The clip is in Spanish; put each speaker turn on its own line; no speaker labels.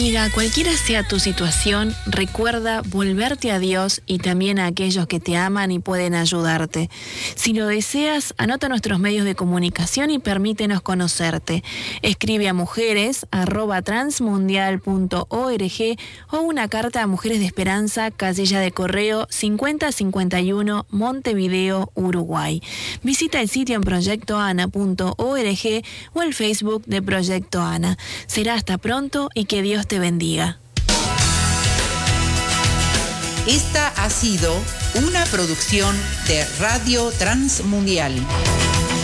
Amiga, cualquiera sea tu situación, recuerda volverte a Dios y también a aquellos que te aman y pueden ayudarte. Si lo deseas, anota nuestros medios de comunicación y permítenos conocerte. Escribe a mujeres@transmundial.org o una carta a Mujeres de Esperanza, casilla de correo 5051, Montevideo, Uruguay. Visita el sitio en proyectoana.org o el Facebook de Proyecto Ana. Será hasta pronto y que Dios te bendiga.
Esta ha sido una producción de Radio Transmundial.